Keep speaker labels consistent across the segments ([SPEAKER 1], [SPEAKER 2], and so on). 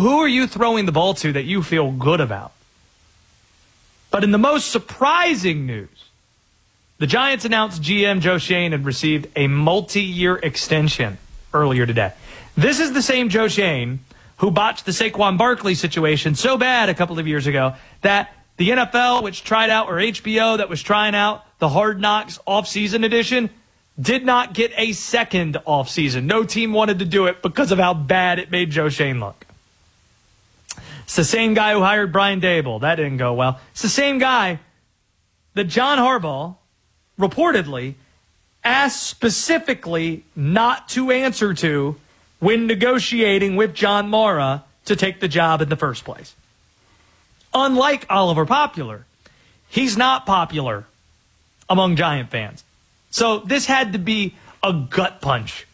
[SPEAKER 1] who are you throwing the ball to that you feel good about? But in the most surprising news, the Giants announced GM Joe Schoen had received a multi-year extension earlier today. This is the same Joe Schoen who botched the Saquon Barkley situation so bad a couple of years ago that the NFL, which tried out, or HBO that was trying out the Hard Knocks off-season edition, did not get a second off-season. No team wanted to do it because of how bad it made Joe Schoen look. It's the same guy who hired Brian Daboll. That didn't go well. It's the same guy that John Harbaugh reportedly asked specifically not to answer to when negotiating with John Mara to take the job in the first place. Unlike Oliver Popular, he's not popular among Giant fans. So this had to be a gut punch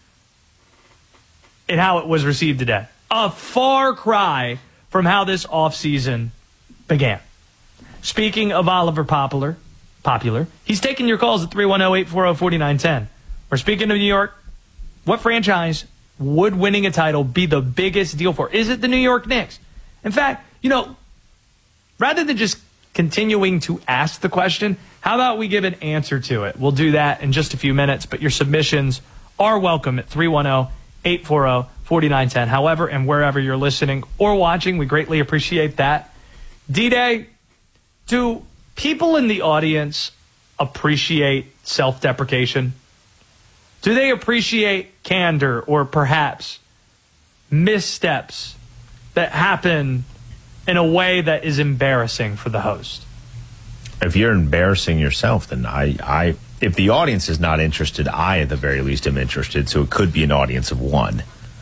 [SPEAKER 1] in how it was received today. A far cry from how this offseason began. Speaking of Oliver Popular, he's taking your calls at 310-840-4910. We're speaking of New York. What franchise would winning a title be the biggest deal for? Is it the New York Knicks? In fact, rather than just continuing to ask the question, how about we give an answer to it? We'll do that in just a few minutes, but your submissions are welcome at 310-840-4910. However and wherever you're listening or watching, we greatly appreciate that. D-Day, do people in the audience appreciate self-deprecation? Do they appreciate candor or perhaps missteps that happen in a way that is embarrassing for the host?
[SPEAKER 2] If you're embarrassing yourself, then if the audience is not interested, I at the very least am interested, so it could be an audience of one.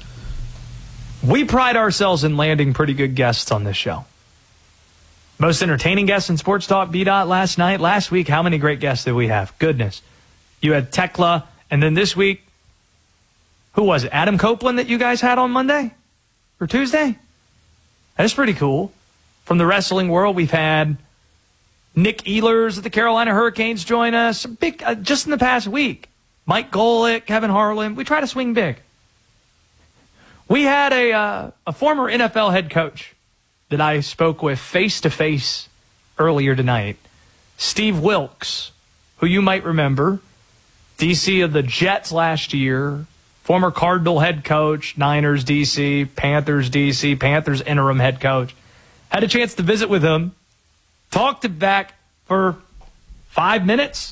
[SPEAKER 1] We pride ourselves in landing pretty good guests on this show. Most entertaining guests in Sports Talk B-Dot last night. Last week, how many great guests did we have? Goodness. You had Tekla, and then this week, who was it? Adam Copeland that you guys had on Monday? Or Tuesday? That's pretty cool. From the wrestling world, we've had Nick Ehlers of the Carolina Hurricanes join us. Big, just in the past week. Mike Golick, Kevin Harlan. We try to swing big. We had a former NFL head coach that I spoke with face-to-face earlier tonight. Steve Wilks, who you might remember, DC of the Jets last year, former Cardinal head coach, Niners DC, Panthers DC, Panthers interim head coach. Had a chance to visit with him, talked to back for 5 minutes,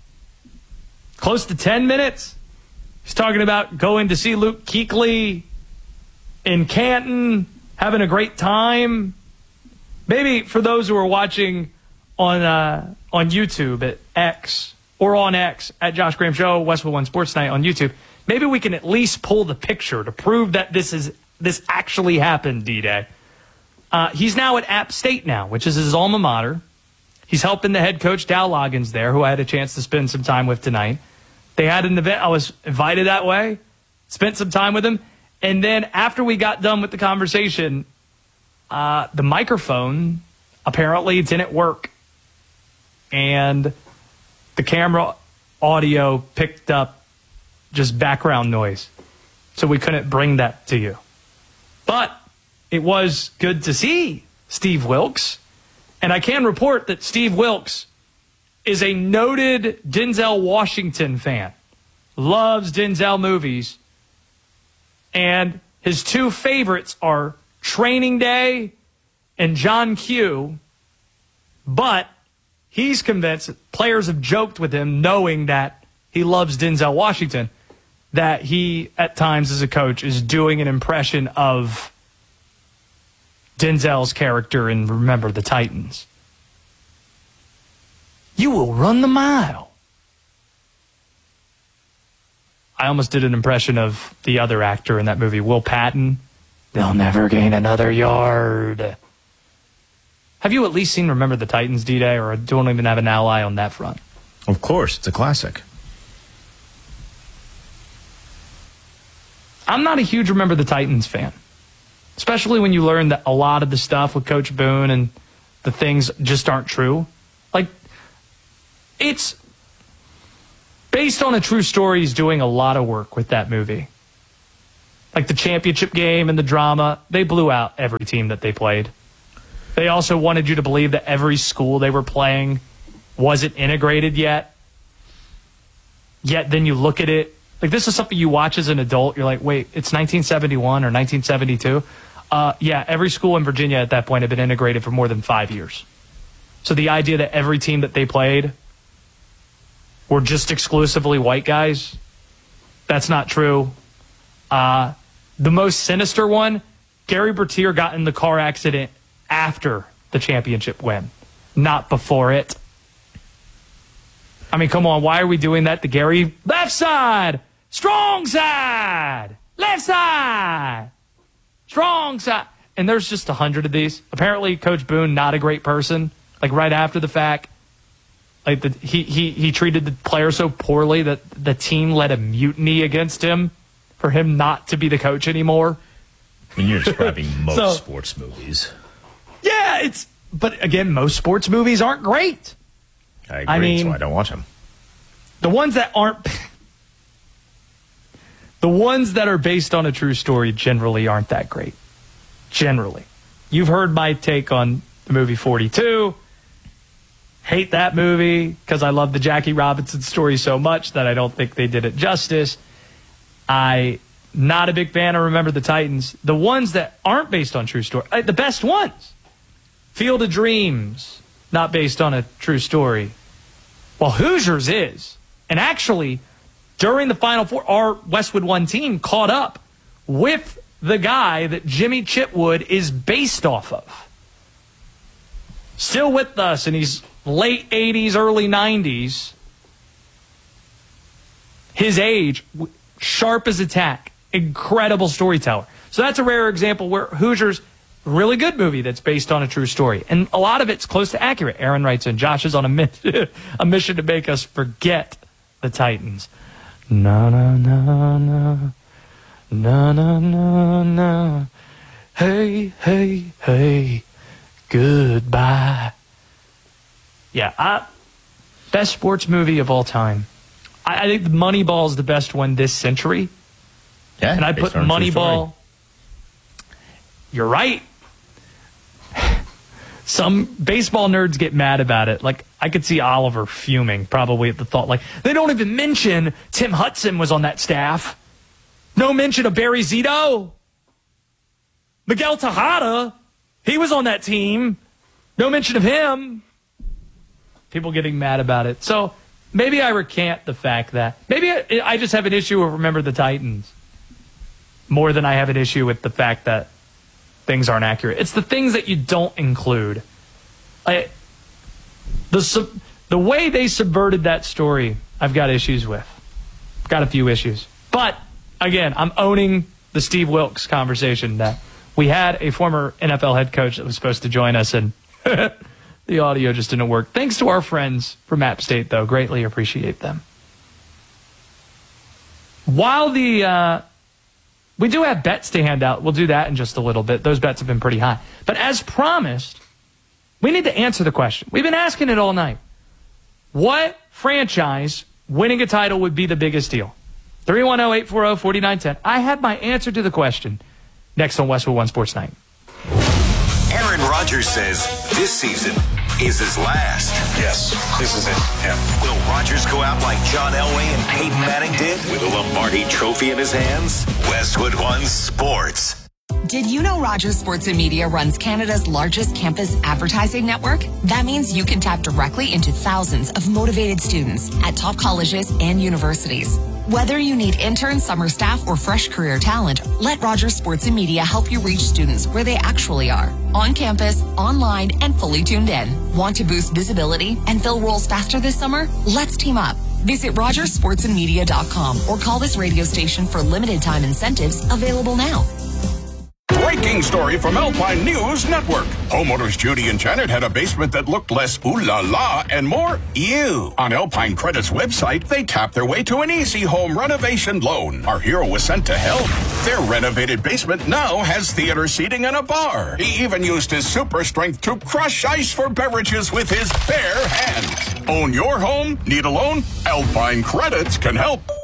[SPEAKER 1] close to 10 minutes. He's talking about going to see Luke Kuechly in Canton, having a great time. Maybe for those who are watching on YouTube at X, or on X at Josh Graham Show, Westwood One Sports Night on YouTube, maybe we can at least pull the picture to prove that this actually happened, D-Day. He's now at App State now, which is his alma mater. He's helping the head coach, Dow Loggins, there, who I had a chance to spend some time with tonight. They had an event. I was invited that way, spent some time with him. And then after we got done with the conversation, the microphone apparently didn't work. And the camera audio picked up just background noise. So we couldn't bring that to you. But it was good to see Steve Wilks. And I can report that Steve Wilks is a noted Denzel Washington fan. Loves Denzel movies. And his two favorites are Training Day and John Q. But he's convinced, players have joked with him, knowing that he loves Denzel Washington, that he, at times as a coach, is doing an impression of Denzel's character in Remember the Titans. You will run the mile. I almost did an impression of the other actor in that movie, Will Patton. They'll never gain another yard. Have you at least seen Remember the Titans, D-Day, or don't even have an ally on that front?
[SPEAKER 2] Of course, it's a classic.
[SPEAKER 1] I'm not a huge Remember the Titans fan, especially when you learn that a lot of the stuff with Coach Boone and the things just aren't true. Like, it's based on a true story. He's doing a lot of work with that movie. like the championship game and the drama, they blew out every team that they played. They also wanted you to believe that every school they were playing wasn't integrated yet. Yet then you look at it, like this is something you watch as an adult. You're like, wait, it's 1971 or 1972? Yeah, every school in Virginia at that point had been integrated for more than 5 years. So the idea that every team that they played were just exclusively white guys, that's not true. The most sinister one, Gary Bertier got in the car accident after the championship win, not before it. I mean, come on, why are we doing that to Gary? Left side, strong side, left side, strong side. And there's just 100 of these. Apparently, Coach Boone, not a great person. Like right after the fact, like he treated the player so poorly that the team led a mutiny against him for him not to be the coach anymore.
[SPEAKER 2] I mean, you're describing most sports movies.
[SPEAKER 1] Yeah, but again, most sports movies aren't great.
[SPEAKER 2] I agree, so I don't watch them.
[SPEAKER 1] The ones that aren't, the ones that are based on a true story generally aren't that great. Generally. You've heard my take on the movie 42. Hate that movie because I love the Jackie Robinson story so much that I don't think they did it justice. Not a big fan of Remember the Titans. The ones that aren't based on true story, the best ones. Field of Dreams, not based on a true story. Well, Hoosiers is. And actually, during the Final Four, our Westwood One team caught up with the guy that Jimmy Chitwood is based off of. Still with us, and he's late 80s, early 90s. His age, sharp as a tack, incredible storyteller. So that's a rare example where Hoosiers, really good movie that's based on a true story. And a lot of it's close to accurate. Aaron writes in, Josh is on a mission to make us forget the Titans. No, no, no, no. No, no, no, no. Hey, hey, hey. Goodbye. Yeah, best sports movie of all time. I think Moneyball is the best one this century.
[SPEAKER 2] Yeah,
[SPEAKER 1] and I put Moneyball. You're right. Some baseball nerds get mad about it. Like, I could see Oliver fuming probably at the thought. Like, they don't even mention Tim Hudson was on that staff. No mention of Barry Zito. Miguel Tejada, he was on that team. No mention of him. People getting mad about it. So maybe I recant the fact that maybe I just have an issue with Remember the Titans more than I have an issue with the fact that things aren't accurate. It's the things that you don't include. The way they subverted that story, I've got issues with. Got a few issues. But, again, I'm owning the Steve Wilkes conversation that we had a former NFL head coach that was supposed to join us, and the audio just didn't work. Thanks to our friends from App State, though. Greatly appreciate them. While we do have bets to hand out. We'll do that in just a little bit. Those bets have been pretty high. But as promised, we need to answer the question. We've been asking it all night. What franchise winning a title would be the biggest deal? 310-840-4910. I had my answer to the question next on Westwood One Sports Night.
[SPEAKER 3] Aaron Rodgers says this season is his last.
[SPEAKER 4] Yes, this is it. Yeah.
[SPEAKER 3] Will Rodgers go out like John Elway and Peyton Manning did with a Lombardi trophy in his hands? Westwood One Sports.
[SPEAKER 5] Did you know Rogers Sports and Media runs Canada's largest campus advertising network? That means you can tap directly into thousands of motivated students at top colleges and universities. Whether you need interns, summer staff, or fresh career talent, let Rogers Sports and Media help you reach students where they actually are. On campus, online, and fully tuned in. Want to boost visibility and fill roles faster this summer? Let's team up. Visit RogersSportsandMedia.com or call this radio station for limited time incentives available now.
[SPEAKER 6] Breaking story from Alpine News Network. Homeowners Judy and Janet had a basement that looked less ooh la la and more ew. On Alpine Credit's website, they tapped their way to an easy home renovation loan. Our hero was sent to help. Their renovated basement now has theater seating and a bar. He even used his super strength to crush ice for beverages with his bare hands. Own your home? Need a loan? Alpine Credits can help.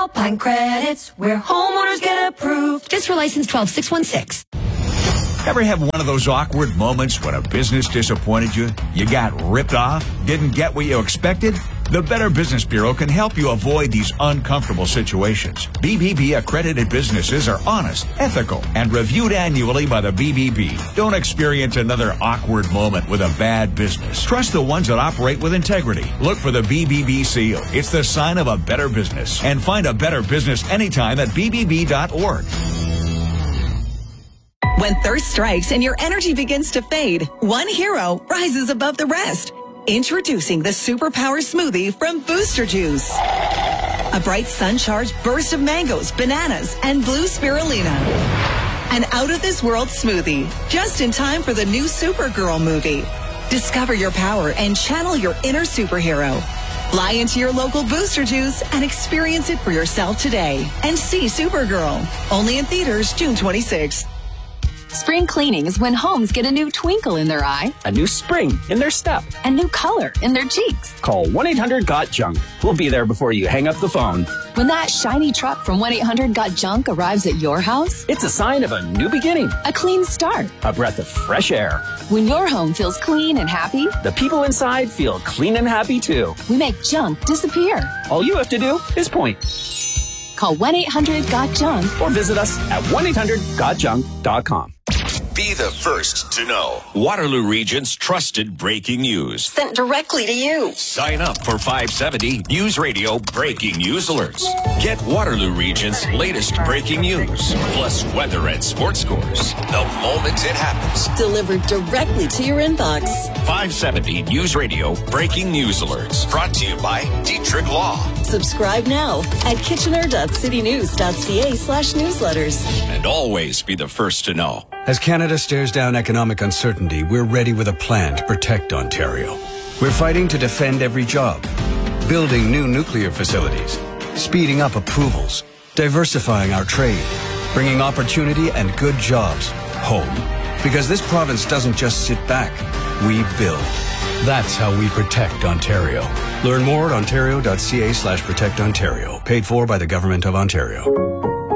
[SPEAKER 7] Alpine Credits, where homeowners get approved.
[SPEAKER 5] Fitzroy license 12616.
[SPEAKER 8] Ever have one of those awkward moments when a business disappointed you? You got ripped off? Didn't get what you expected? The Better Business Bureau can help you avoid these uncomfortable situations. BBB accredited businesses are honest, ethical, and reviewed annually by the BBB. Don't experience another awkward moment with a bad business. Trust the ones that operate with integrity. Look for the BBB seal. It's the sign of a better business. And find a better business anytime at bbb.org.
[SPEAKER 9] When thirst strikes and your energy begins to fade, one hero rises above the rest. Introducing the Superpower Smoothie from Booster Juice. A bright sun-charged burst of mangoes, bananas, and blue spirulina. An out-of-this-world smoothie, just in time for the new Supergirl movie. Discover your power and channel your inner superhero. Fly into your local Booster Juice and experience it for yourself today. And see Supergirl. Only in theaters June 26th.
[SPEAKER 10] Spring cleaning is when homes get a new twinkle in their eye,
[SPEAKER 11] a new spring in their step,
[SPEAKER 10] a new color in their cheeks.
[SPEAKER 11] Call 1-800-GOT-JUNK. We'll be there before you hang up the phone.
[SPEAKER 10] When that shiny truck from 1-800-GOT-JUNK arrives at your house,
[SPEAKER 11] it's a sign of a new beginning,
[SPEAKER 10] a clean start,
[SPEAKER 11] a breath of fresh air.
[SPEAKER 10] When your home feels clean and happy,
[SPEAKER 11] the people inside feel clean and happy too.
[SPEAKER 10] We make junk disappear.
[SPEAKER 11] All you have to do is point.
[SPEAKER 10] Call 1-800-GOT-JUNK
[SPEAKER 11] or visit us at 1-800-GOT-JUNK.com.
[SPEAKER 3] Be the first to know. Waterloo Region's trusted breaking news.
[SPEAKER 9] Sent directly to you.
[SPEAKER 3] Sign up for 570 News Radio Breaking News Alerts. Get Waterloo Region's latest breaking news, plus weather and sports scores, the moment it happens.
[SPEAKER 9] Delivered directly to your inbox.
[SPEAKER 3] 570 News Radio Breaking News Alerts. Brought to you by Dietrich Law.
[SPEAKER 9] Subscribe now at kitchener.citynews.ca/newsletters.
[SPEAKER 3] And always be the first to know.
[SPEAKER 12] As Canada stares down economic uncertainty, we're ready with a plan to protect Ontario. We're fighting to defend every job, building new nuclear facilities, speeding up approvals, diversifying our trade, bringing opportunity and good jobs home. Because this province doesn't just sit back, we build. That's how we protect Ontario. Learn more at ontario.ca/protectontario. Paid for by the Government of Ontario.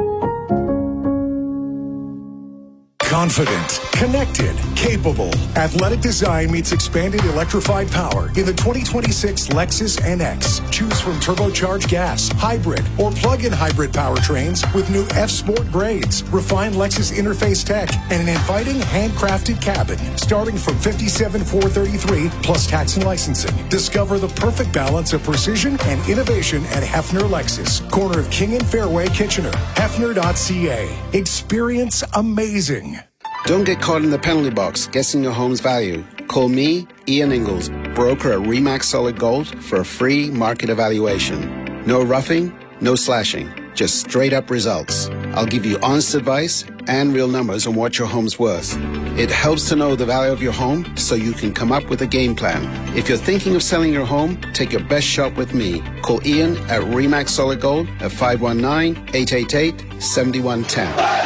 [SPEAKER 13] Confident, connected, capable. Athletic design meets expanded electrified power in the 2026 Lexus NX. Choose from turbocharged gas, hybrid, or plug-in hybrid powertrains with new F-Sport grades, refined Lexus interface tech, and an inviting handcrafted cabin starting from $57,433 plus tax and licensing. Discover the perfect balance of precision and innovation at Hefner Lexus, corner of King and Fairway, Kitchener. Hefner.ca. Experience amazing.
[SPEAKER 14] Don't get caught in the penalty box guessing your home's value. Call me, Ian Ingalls, broker at Remax Solid Gold, for a free market evaluation. No roughing, no slashing, just straight up results. I'll give you honest advice and real numbers on what your home's worth. It helps to know the value of your home so you can come up with a game plan. If you're thinking of selling your home, take your best shot with me. Call Ian at Remax Solid Gold at 519-888-7110.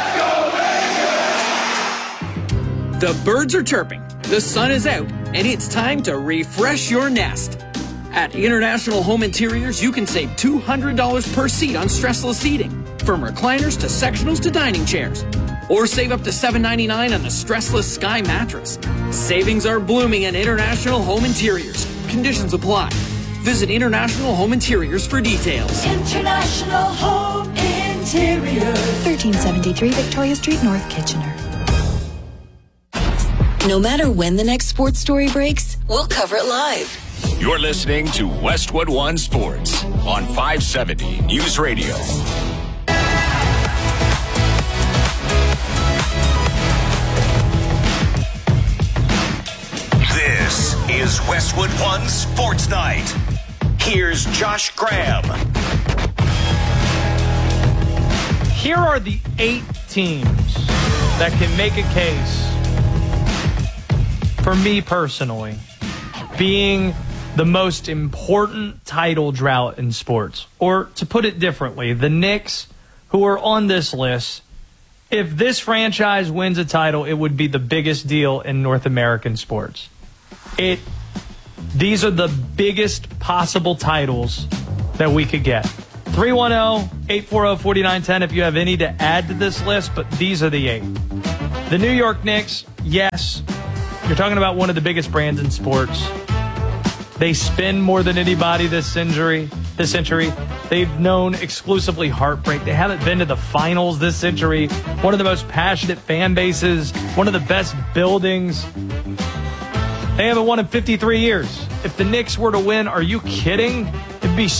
[SPEAKER 15] The birds are chirping, the sun is out, and it's time to refresh your nest. At International Home Interiors, you can save $200 per seat on stressless seating, from recliners to sectionals to dining chairs. Or save up to $7.99 on the stressless Sky mattress. Savings are blooming at International Home Interiors. Conditions apply. Visit International Home Interiors for details.
[SPEAKER 7] International Home Interiors.
[SPEAKER 10] 1373 Victoria Street, North Kitchener.
[SPEAKER 9] No matter when the next sports story breaks, we'll cover it live.
[SPEAKER 3] You're listening to Westwood One Sports on 570 News Radio. This is Westwood One Sports Night. Here's Josh Graham.
[SPEAKER 1] Here are the 8 teams that can make a case for me personally being the most important title drought in sports. Or to put it differently, the Knicks, who are on this list, if this franchise wins a title, it would be the biggest deal in North American sports. These are the biggest possible titles that we could get. 310-840-4910 if you have any to add to this list, but these are the 8. The New York Knicks, yes, you're talking about one of the biggest brands in sports. They spend more than anybody this century. They've known exclusively heartbreak. They haven't been to the finals this century. One of the most passionate fan bases, one of the best buildings. They haven't won in 53 years. If the Knicks were to win, are you kidding? It'd be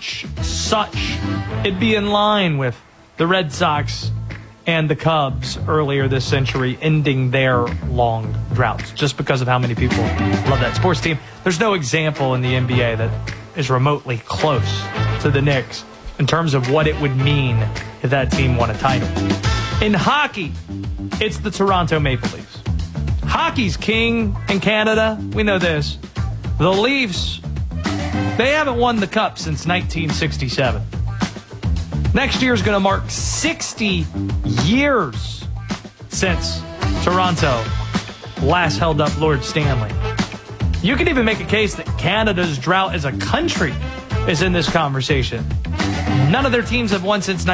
[SPEAKER 1] it'd be in line with the Red Sox and the Cubs earlier this century, ending their long droughts just because of how many people love that sports team. There's no example in the NBA that is remotely close to the Knicks in terms of what it would mean if that team won a title. In hockey, it's the Toronto Maple Leafs. Hockey's king in Canada. We know this. The Leafs, they haven't won the Cup since 1967. Next year is going to mark 60 years since Toronto last held up Lord Stanley. You can even make a case that Canada's drought as a country is in this conversation. None of their teams have won since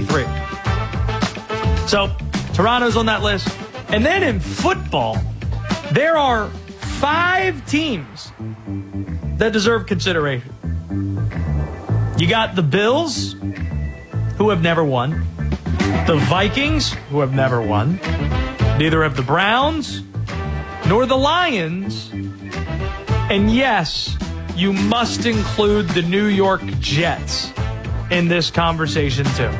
[SPEAKER 1] 1993. So, Toronto's on that list. And then in football, there are 5 teams that deserve consideration. You got the Bills, who have never won. The Vikings, who have never won. Neither have the Browns, nor the Lions. And yes, you must include the New York Jets in this conversation too.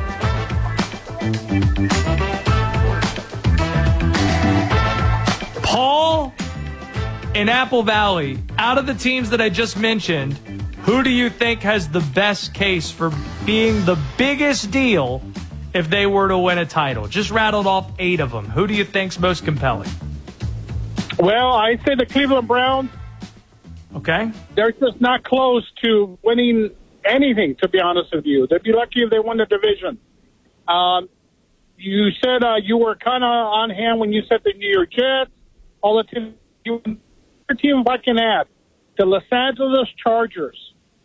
[SPEAKER 1] Paul in Apple Valley, out of the teams that I just mentioned, who do you think has the best case for being the biggest deal if they were to win a title? Just rattled off 8 of them. Who do you think's most compelling?
[SPEAKER 16] Well, I say the Cleveland Browns.
[SPEAKER 1] Okay.
[SPEAKER 16] They're just not close to winning anything, to be honest with you. They'd be lucky if they won the division. You said you were kind of on hand when you said the New York Jets. All the teams, your team, if I can add, the Los Angeles Chargers.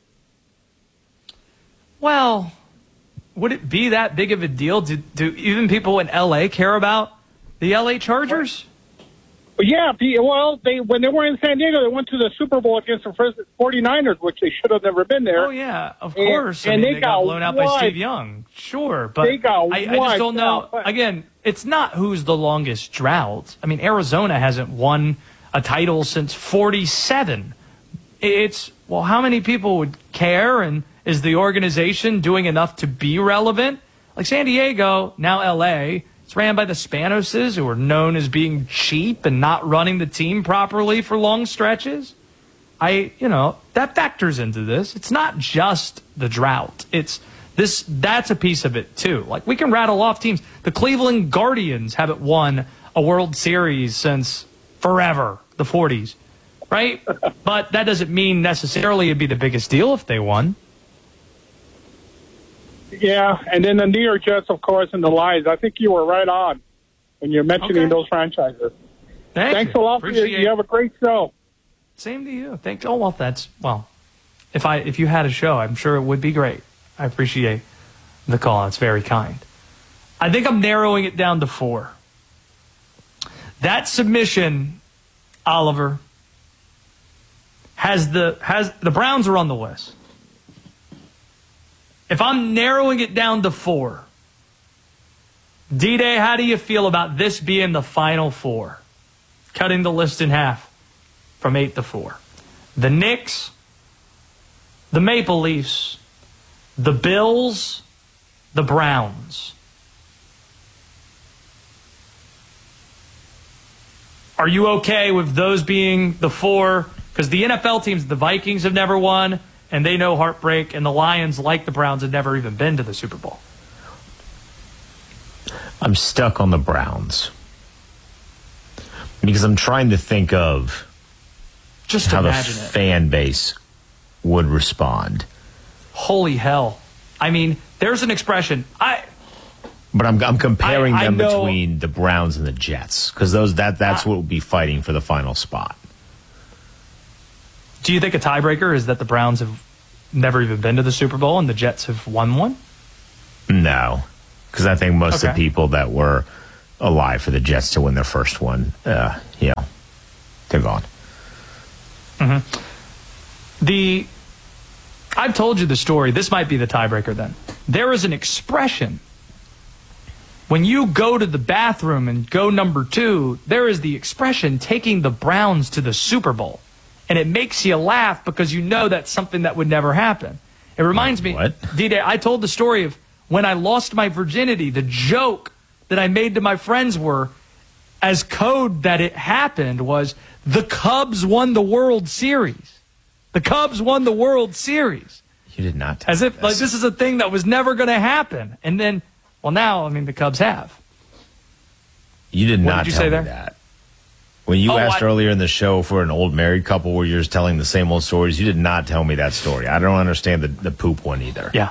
[SPEAKER 1] Well, would it be that big of a deal? Do even people in L.A. care about the L.A. Chargers?
[SPEAKER 16] Yeah, well, when they were in San Diego, they went to the Super Bowl against the 49ers, which they should have never been there.
[SPEAKER 1] Oh, yeah, of course. And they got blown out by Steve Young. Sure, but I just don't know. Again, it's not who's the longest drought. I mean, Arizona hasn't won a title since 47. It's, well, how many people would care, and is the organization doing enough to be relevant? Like San Diego, now L.A., it's ran by the Spanoses, who are known as being cheap and not running the team properly for long stretches. That factors into this. It's not just the drought. It's this. That's a piece of it, too. Like, we can rattle off teams. The Cleveland Guardians haven't won a World Series since forever, the 40s, right? But that doesn't mean necessarily it'd be the biggest deal if they won.
[SPEAKER 16] Yeah, and then the New York Jets, of course, and the Lions. I think you were right on when you're mentioning those franchises. Thanks a lot for you. You have a great show.
[SPEAKER 1] Same to you. Thanks. Oh, well, if you had a show, I'm sure it would be great. I appreciate the call. It's very kind. I think I'm narrowing it down to 4. That submission, Oliver, has the Browns are on the list. If I'm narrowing it down to 4, D-Day, how do you feel about this being the final 4? Cutting the list in half from 8 to 4. The Knicks, the Maple Leafs, the Bills, the Browns. Are you okay with those being the 4? Because the NFL teams, the Vikings have never won, and they know heartbreak, and the Lions, like the Browns, have never even been to the Super Bowl.
[SPEAKER 2] I'm stuck on the Browns. Because I'm trying to think of
[SPEAKER 1] just
[SPEAKER 2] how the fan base would respond.
[SPEAKER 1] Holy hell. I mean, there's an expression.
[SPEAKER 2] But I'm comparing them between the Browns and the Jets, because that's what will be fighting for the final spot.
[SPEAKER 1] Do you think a tiebreaker is that the Browns have never even been to the Super Bowl and the Jets have won one?
[SPEAKER 2] No, because I think most of the people that were alive for the Jets to win their first one, they're gone.
[SPEAKER 1] Mm-hmm. I've told you the story. This might be the tiebreaker then. There is an expression. When you go to the bathroom and go number 2, there is the expression taking the Browns to the Super Bowl. And it makes you laugh because you know that's something that would never happen. It reminds me, D-Day, I told the story of when I lost my virginity, the joke that I made to my friends were, as code that it happened, was the Cubs won the World Series. The Cubs won the World Series.
[SPEAKER 2] You did not tell
[SPEAKER 1] As if like this is a thing that was never going to happen. And then, well, now, I mean, the Cubs have.
[SPEAKER 2] You did not
[SPEAKER 1] did you
[SPEAKER 2] tell
[SPEAKER 1] say
[SPEAKER 2] me
[SPEAKER 1] there?
[SPEAKER 2] that. When you asked earlier in the show for an old married couple where you're just telling the same old stories, you did not tell me that story. I don't understand the poop one either.
[SPEAKER 1] Yeah.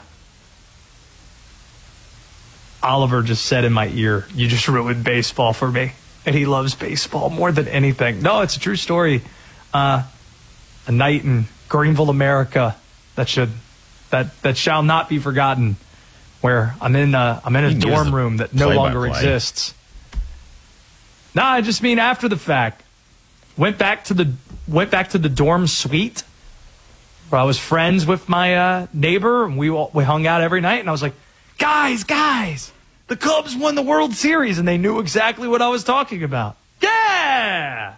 [SPEAKER 1] Oliver just said in my ear, you just ruined baseball for me. And he loves baseball more than anything. No, it's a true story. A night in Greenville, America that shall not be forgotten, where I'm in a dorm room that no longer exists. No, I just mean after the fact. Went back to the dorm suite where I was friends with my neighbor, and we hung out every night. And I was like, guys, the Cubs won the World Series, and they knew exactly what I was talking about. Yeah.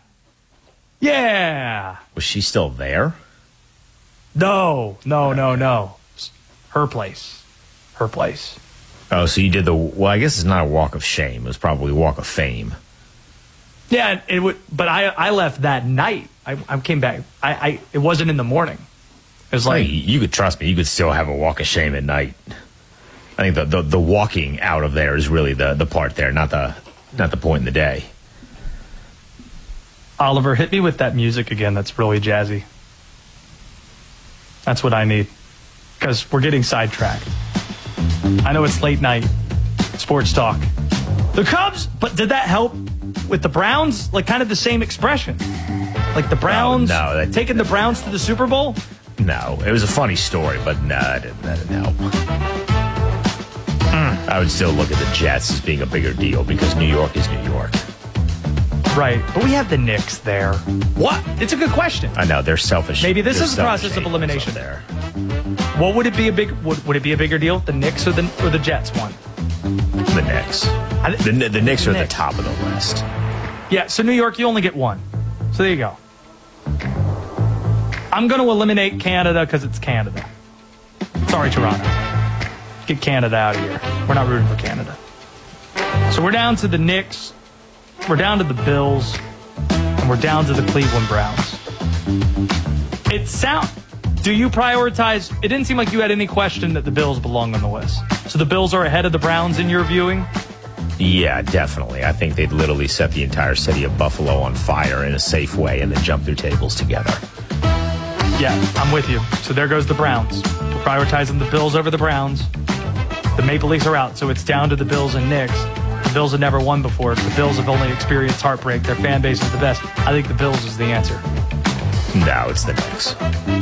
[SPEAKER 2] Was she still there?
[SPEAKER 1] No. Her place.
[SPEAKER 2] Oh, so you did well, I guess it's not a walk of shame. It was probably a walk of fame.
[SPEAKER 1] Yeah, but I left that night. I came back. It wasn't in the morning. It was like,
[SPEAKER 2] you could trust me. You could still have a walk of shame at night. I think the walking out of there is really the part there, not the point in the day.
[SPEAKER 1] Oliver, hit me with that music again. That's really jazzy. That's what I need, because we're getting sidetracked. I know it's late night sports talk. The Cubs, but did that help with the Browns? Like kind of the same expression, like the Browns taking the Browns to the Super Bowl.
[SPEAKER 2] No, it was a funny story, but no, that didn't help. I would still look at the Jets as being a bigger deal because New York is New York.
[SPEAKER 1] Right, but we have the Knicks there. What? It's a good question.
[SPEAKER 2] I know, they're selfish.
[SPEAKER 1] Maybe this is a process of elimination
[SPEAKER 2] there.
[SPEAKER 1] What would it be would it be a bigger deal? The Knicks or the Jets one?
[SPEAKER 2] The Knicks. The Knicks are at the top of the list.
[SPEAKER 1] Yeah, so New York, you only get one. So there you go. I'm going to eliminate Canada because it's Canada. Sorry, Toronto. Get Canada out of here. We're not rooting for Canada. So we're down to the Knicks. We're down to the Bills. And we're down to the Cleveland Browns. Do you prioritize? It didn't seem like you had any question that the Bills belong on the list. So the Bills are ahead of the Browns in your viewing?
[SPEAKER 2] Yeah, definitely. I think they'd literally set the entire city of Buffalo on fire in a safe way and then jump through tables together.
[SPEAKER 1] Yeah, I'm with you. So there goes the Browns. We're prioritizing the Bills over the Browns. The Maple Leafs are out, so it's down to the Bills and Knicks. The Bills have never won before. The Bills have only experienced heartbreak. Their fan base is the best. I think the Bills is the answer.
[SPEAKER 2] No, it's the Knicks.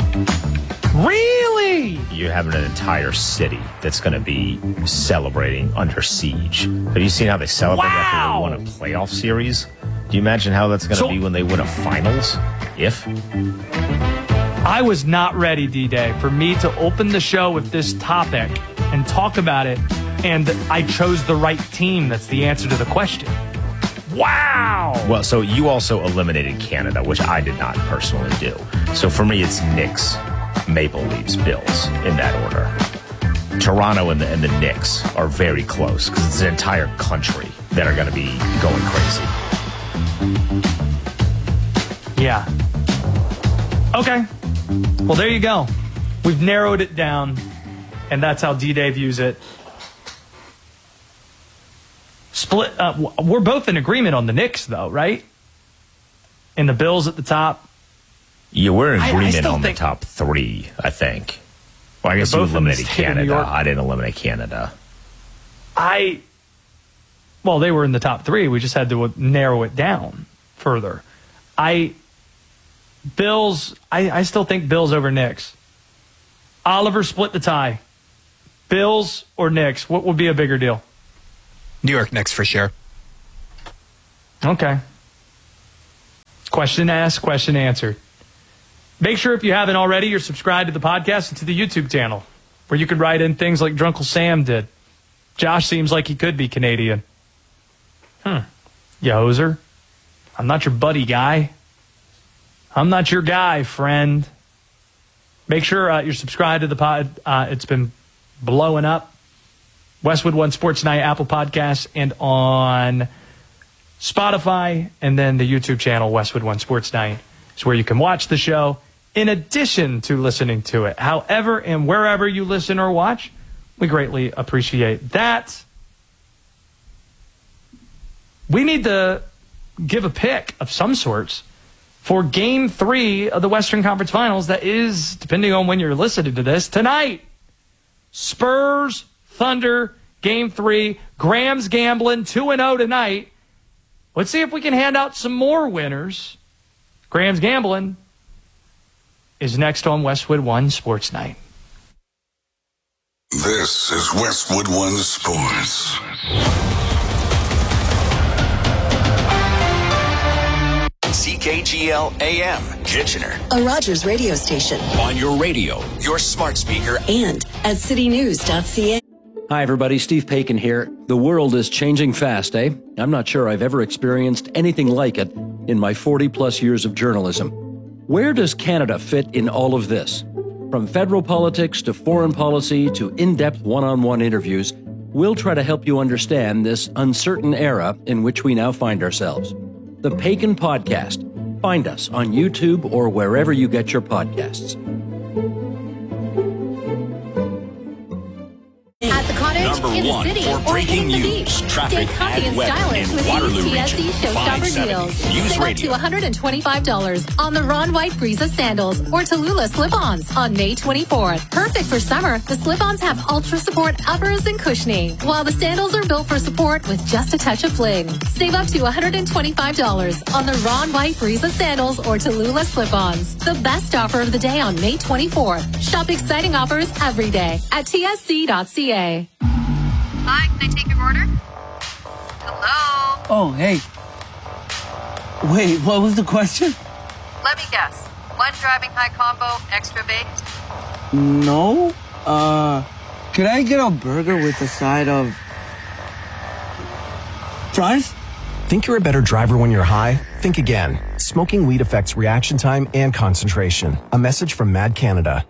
[SPEAKER 1] Really?
[SPEAKER 2] You're having an entire city that's going to be celebrating under siege. Have you seen how they celebrate after they won a playoff series? Do you imagine how that's going to be when they win a finals? If?
[SPEAKER 1] I was not ready, D-Day, for me to open the show with this topic and talk about it, and I chose the right team. That's the answer to the question. Wow!
[SPEAKER 2] Well, so you also eliminated Canada, which I did not personally do. So for me, it's Knicks, Maple Leafs, Bills in that order. Toronto and the Knicks are very close because it's an entire country that are going to be going crazy.
[SPEAKER 1] Yeah. Okay. Well, there you go. We've narrowed it down, and that's how D-Day views it. Split. We're both in agreement on the Knicks, though, right? And the Bills at the top.
[SPEAKER 2] Yeah, we're in agreement on the top three, I think. Well, I guess you eliminated Canada. I didn't eliminate Canada.
[SPEAKER 1] Well, they were in the top three. We just had to narrow it down further. Bills, I still think Bills over Knicks. Oliver split the tie. Bills or Knicks? What would be a bigger deal?
[SPEAKER 17] New York Knicks for sure.
[SPEAKER 1] Okay. Question asked, question answered. Make sure if you haven't already, you're subscribed to the podcast and to the YouTube channel, where you could write in things like Drunkle Sam did. Josh seems like he could be Canadian. You hoser. I'm not your buddy guy. I'm not your guy, friend. Make sure you're subscribed to the pod. It's been blowing up. Westwood One Sports Night, Apple Podcasts, and on Spotify, and then the YouTube channel, Westwood One Sports Night, is where you can watch the show in addition to listening to it. However and wherever you listen or watch, we greatly appreciate that. We need to give a pick of some sorts for Game 3 of the Western Conference Finals. That is, depending on when you're listening to this, tonight. Spurs, Thunder, Game 3. Graham's gambling 2-0 tonight. Let's see if we can hand out some more winners. Graham's gambling is next on Westwood One Sports Night.
[SPEAKER 18] This is Westwood One Sports.
[SPEAKER 3] CKGL AM, Kitchener.
[SPEAKER 9] A Rogers radio station.
[SPEAKER 3] On your radio, your smart speaker,
[SPEAKER 9] and at citynews.ca.
[SPEAKER 11] Hi, everybody. Steve Paikin here. The world is changing fast, eh? I'm not sure I've ever experienced anything like it in my 40-plus years of journalism. Where does Canada fit in all of this? From federal politics to foreign policy to in-depth one-on-one interviews, we'll try to help you understand this uncertain era in which we now find ourselves. The Paikin Podcast. Find us on YouTube or wherever you get your podcasts.
[SPEAKER 19] At the cottage,
[SPEAKER 3] Number
[SPEAKER 19] in the
[SPEAKER 3] one
[SPEAKER 19] city,
[SPEAKER 3] for
[SPEAKER 19] or
[SPEAKER 3] breaking
[SPEAKER 19] in the
[SPEAKER 3] news,
[SPEAKER 19] beach.
[SPEAKER 3] traffic,
[SPEAKER 19] Stay comfy
[SPEAKER 3] and
[SPEAKER 19] and
[SPEAKER 3] weather
[SPEAKER 19] stylish
[SPEAKER 3] in
[SPEAKER 19] with
[SPEAKER 3] Waterloo
[SPEAKER 19] these
[SPEAKER 3] region.
[SPEAKER 19] TSC Showstopper
[SPEAKER 3] 570
[SPEAKER 19] deals.
[SPEAKER 3] News
[SPEAKER 19] Save up
[SPEAKER 3] Radio.
[SPEAKER 19] to $125 on the Ron White Breeza sandals or Tallulah slip-ons on May 24th. Perfect for summer, the slip-ons have ultra support uppers and cushioning, while the sandals are built for support with just a touch of fling. Save up to $125 on the Ron White Breeza sandals or Tallulah slip-ons. The best offer of the day on May 24th. Shop exciting offers every day at tsc.ca.
[SPEAKER 20] Hi, can I take your order? Hello?
[SPEAKER 21] Oh, hey. Wait, what was the question?
[SPEAKER 20] Let me guess. One driving high combo, extra baked?
[SPEAKER 21] No. Could I get a burger with a side of fries?
[SPEAKER 22] Think you're a better driver when you're high? Think again. Smoking weed affects reaction time and concentration. A message from Mad Canada.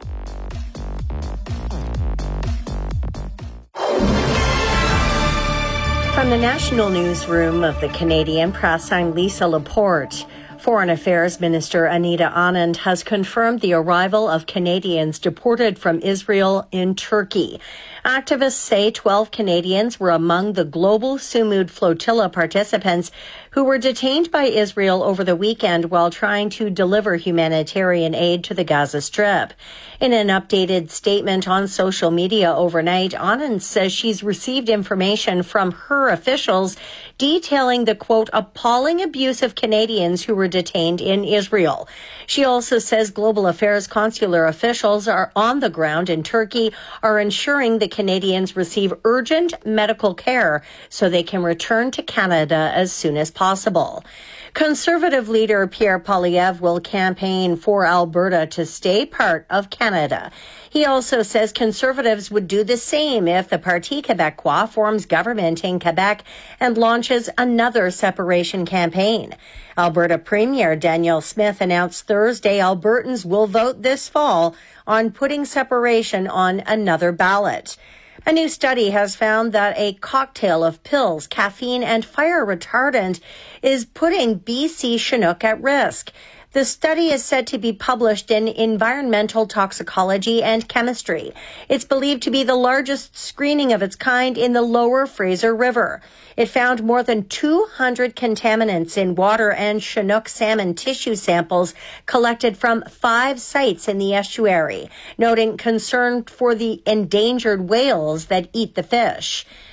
[SPEAKER 23] From the National Newsroom of the Canadian Press, I'm Lisa Laporte. Foreign Affairs Minister Anita Anand has confirmed the arrival of Canadians deported from Israel in Turkey. Activists say 12 Canadians were among the global Sumud flotilla participants who were detained by Israel over the weekend while trying to deliver humanitarian aid to the Gaza Strip. In an updated statement on social media overnight, Anand says she's received information from her officials detailing the, quote, appalling abuse of Canadians who were detained in Israel. She also says global affairs consular officials are on the ground in Turkey, are ensuring the Canadians receive urgent medical care so they can return to Canada as soon as possible. Conservative leader Pierre Poilievre will campaign for Alberta to stay part of Canada. He also says Conservatives would do the same if the Parti Québécois forms government in Quebec and launches another separation campaign. Alberta Premier Danielle Smith announced Thursday Albertans will vote this fall on putting separation on another ballot. A new study has found that a cocktail of pills, caffeine, and fire retardant is putting BC Chinook at risk. The study is said to be published in Environmental Toxicology and Chemistry. It's believed to be the largest screening of its kind in the lower Fraser River. It found more than 200 contaminants in water and Chinook salmon tissue samples collected from 5 sites in the estuary, noting concern for the endangered whales that eat the fish.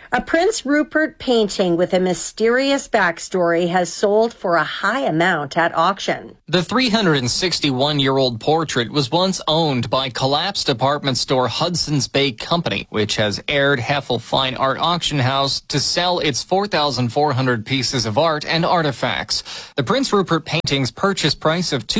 [SPEAKER 23] A Prince Rupert painting with a mysterious backstory has sold for a high amount at auction.
[SPEAKER 4] The 361-year-old portrait was once owned by collapsed department store Hudson's Bay Company, which has aired Heffel Fine Art Auction House to sell its 4,400 pieces of art and artifacts. The Prince Rupert painting's purchase price of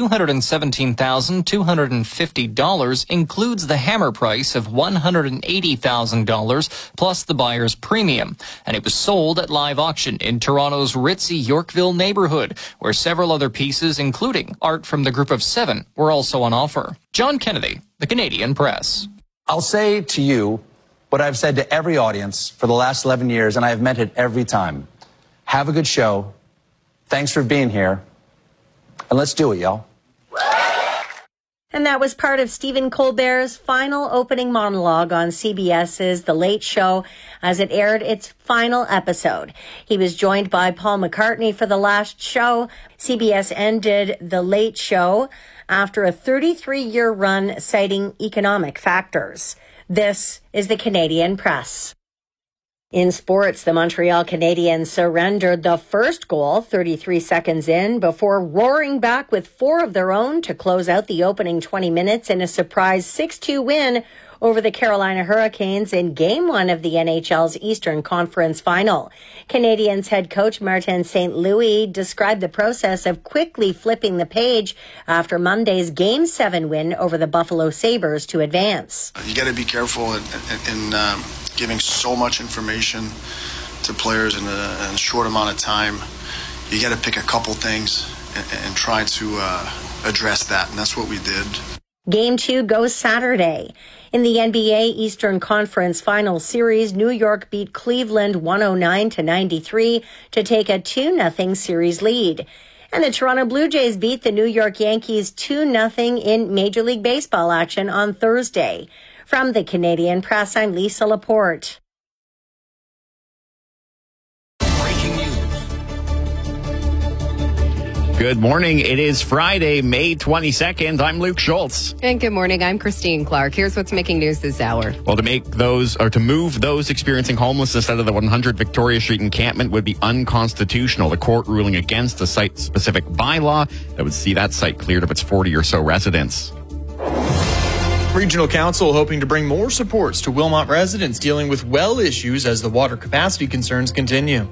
[SPEAKER 4] $217,250 includes the hammer price of $180,000 plus the buyer's premium, and it was sold at live auction in Toronto's ritzy Yorkville neighborhood, where several other pieces, including art from the Group of Seven, were also on offer. John Kennedy, The Canadian Press.
[SPEAKER 5] I'll say to you what I've said to every audience for the last 11 years, and I have meant it every time. Have a good show. Thanks for being here. And let's do it, y'all.
[SPEAKER 23] And that was part of Stephen Colbert's final opening monologue on CBS's The Late Show as it aired its final episode. He was joined by Paul McCartney for the last show. CBS ended The Late Show after a 33-year run citing economic factors. This is the Canadian Press. In sports, the Montreal Canadiens surrendered the first goal 33 seconds in before roaring back with 4 of their own to close out the opening 20 minutes in a surprise 6-2 win over the Carolina Hurricanes in Game 1 of the NHL's Eastern Conference Final. Canadiens head coach Martin St. Louis described the process of quickly flipping the page after Monday's Game 7 win over the Buffalo Sabres to advance.
[SPEAKER 6] You got to be careful in giving so much information to players in a short amount of time. You got to pick a couple things and try to address that, and that's what we did.
[SPEAKER 23] Game 2 goes Saturday. In the NBA Eastern Conference Final Series, New York beat Cleveland 109-93 to take a 2-0 series lead. And the Toronto Blue Jays beat the New York Yankees 2-0 in Major League Baseball action on Thursday. From the Canadian Press, I'm Lisa Laporte.
[SPEAKER 24] Good morning. It is Friday, May 22nd. I'm Luke Schultz.
[SPEAKER 25] And good morning. I'm Christine Clark. Here's what's making news this hour.
[SPEAKER 24] Well, to move those experiencing homelessness out of the 100 Victoria Street encampment would be unconstitutional. The court ruling against a site-specific bylaw that would see that site cleared of its 40 or so residents.
[SPEAKER 26] Regional Council hoping to bring more supports to Wilmot residents dealing with well issues as the water capacity concerns continue.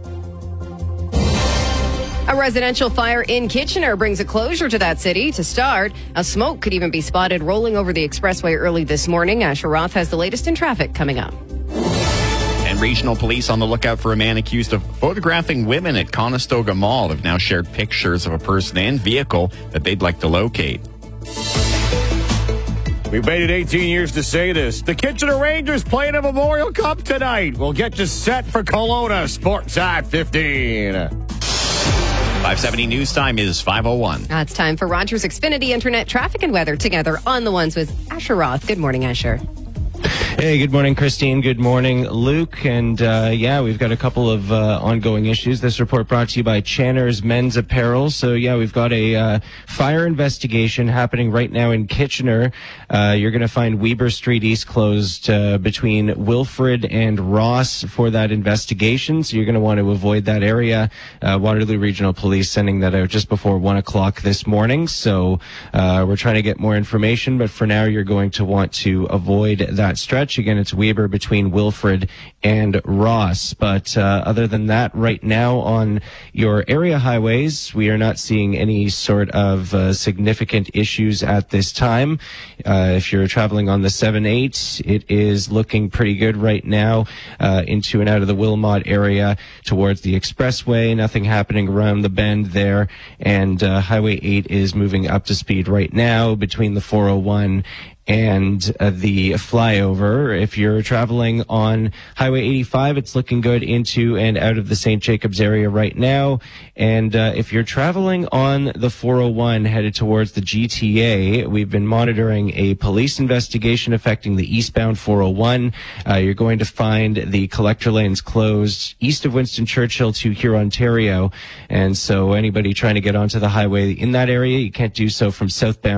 [SPEAKER 25] A residential fire in Kitchener brings a closure to that city. To start, a smoke could even be spotted rolling over the expressway early this morning. Asher Roth has the latest in traffic coming up.
[SPEAKER 24] And regional police on the lookout for a man accused of photographing women at Conestoga Mall have now shared pictures of a person and vehicle that they'd like to locate.
[SPEAKER 27] We've waited 18 years to say this. The Kitchener Rangers playing a Memorial Cup tonight. We'll get you set for Kelowna. Sportside 15.
[SPEAKER 24] 570 news time is 5:01.
[SPEAKER 25] It's time for Rogers Xfinity Internet traffic and weather together on the ones with Asher Roth. Good morning, Asher.
[SPEAKER 28] Hey, good morning, Christine. Good morning, Luke. And we've got a couple of ongoing issues. This report brought to you by Channer's Men's Apparel. So, we've got a fire investigation happening right now in Kitchener. You're going to find Weber Street East closed between Wilfrid and Ross for that investigation. So you're going to want to avoid that area. Waterloo Regional Police sending that out just before 1 o'clock this morning. So we're trying to get more information, but for now you're going to want to avoid that stretch. Again, it's Weber between Wilfrid and Ross. But other than that, right now on your area highways, we are not seeing any sort of significant issues at this time. If you're traveling on the 7-8, it is looking pretty good right now into and out of the Wilmot area towards the expressway. Nothing happening around the bend there. And Highway 8 is moving up to speed right now between the 401 and the flyover. If you're traveling on Highway 85, it's looking good into and out of the St. Jacobs area right now. And if you're traveling on the 401 headed towards the GTA, we've been monitoring a police investigation affecting the eastbound 401. You're going to find the collector lanes closed east of Winston Churchill to Huron, Ontario. And so anybody trying to get onto the highway in that area, you can't do so from southbound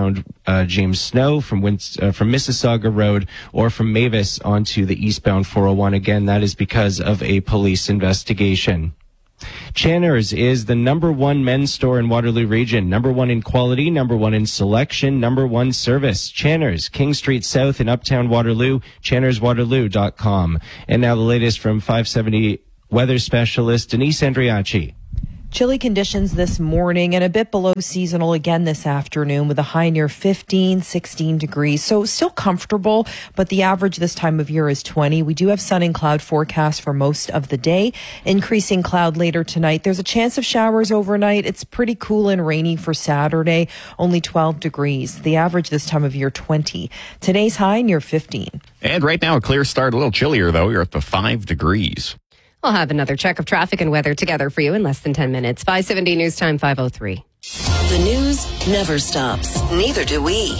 [SPEAKER 28] James Snow from Mississauga Road or from Mavis onto the eastbound 401. Again, that is because of a police investigation. Channer's is the number one men's store in Waterloo Region. Number one in quality, number one in selection, number one service. Channer's, King Street South in Uptown Waterloo, channerswaterloo.com. And now the latest from 570 weather specialist Denise Andriachi.
[SPEAKER 7] Chilly conditions this morning and a bit below seasonal again this afternoon with a high near 15, 16 degrees. So still comfortable, but the average this time of year is 20. We do have sun and cloud forecast for most of the day. Increasing cloud later tonight. There's a chance of showers overnight. It's pretty cool and rainy for Saturday, only 12 degrees. The average this time of year, 20. Today's high near 15.
[SPEAKER 24] And right now, a clear start, a little chillier though. You're up to 5 degrees.
[SPEAKER 25] I'll have another check of traffic and weather together for you in less than 10 minutes. 570 News Time 5:03.
[SPEAKER 9] The news never stops. Neither do we.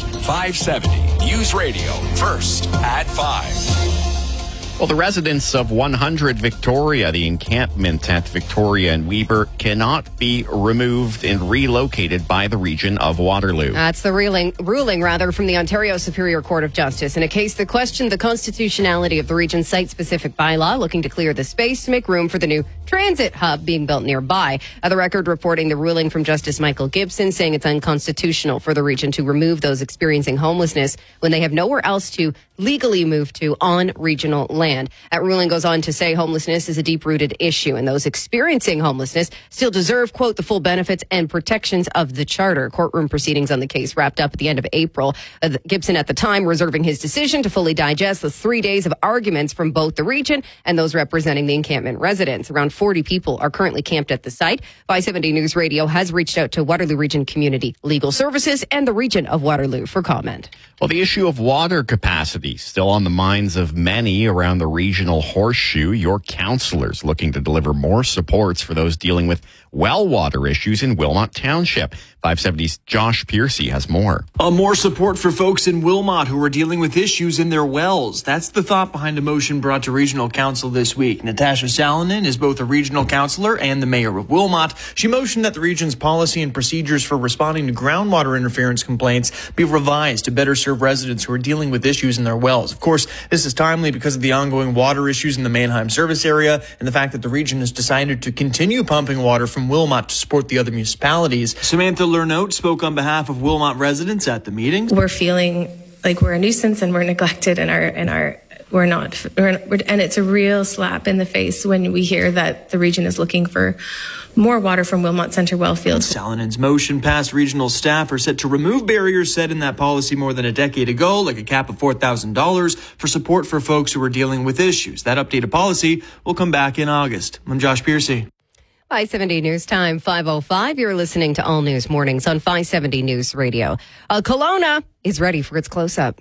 [SPEAKER 3] 570 News Radio. First at 5.
[SPEAKER 24] Well, the residents of 100 Victoria, the encampment at Victoria and Weber, cannot be removed and relocated by the region of Waterloo.
[SPEAKER 25] That's the ruling from the Ontario Superior Court of Justice in a case that questioned the constitutionality of the region's site-specific bylaw, looking to clear the space to make room for the new transit hub being built nearby. The record reporting the ruling from Justice Michael Gibson, saying it's unconstitutional for the region to remove those experiencing homelessness when they have nowhere else to legally move to on regional land. That ruling goes on to say homelessness is a deep-rooted issue, and those experiencing homelessness still deserve, quote, the full benefits and protections of the charter. Courtroom proceedings on the case wrapped up at the end of April. Gibson at the time reserving his decision to fully digest the 3 days of arguments from both the region and those representing the encampment residents. Around 40 people are currently camped at the site. 570 News Radio has reached out to Waterloo Region Community Legal Services and the region of Waterloo for comment.
[SPEAKER 24] Well, the issue of water capacity still on the minds of many around the regional horseshoe. Your counselors looking to deliver more supports for those dealing with well water issues in Wilmot Township. 570's Josh Piercy has more.
[SPEAKER 26] More support for folks in Wilmot who are dealing with issues in their wells. That's the thought behind a motion brought to Regional Council this week. Natasha Salonen is both a regional councillor and the mayor of Wilmot. She motioned that the region's policy and procedures for responding to groundwater interference complaints be revised to better serve residents who are dealing with issues in their wells. Of course, this is timely because of the ongoing water issues in the Mannheim service area and the fact that the region has decided to continue pumping water from Wilmot to support the other municipalities. Samantha Lernote spoke on behalf of Wilmot residents at the meeting.
[SPEAKER 8] We're feeling like we're a nuisance and we're neglected and and it's a real slap in the face when we hear that the region is looking for more water from Wilmot Centre well fields.
[SPEAKER 26] Salinen's motion passed. Regional staff are set to remove barriers set in that policy more than a decade ago, like a cap of $4,000 for support for folks who are dealing with issues. That updated policy will come back in August. I'm Josh Piercy.
[SPEAKER 25] 570 News Time 5:05. You're listening to All News Mornings on 570 News Radio. Kelowna is ready for its close-up.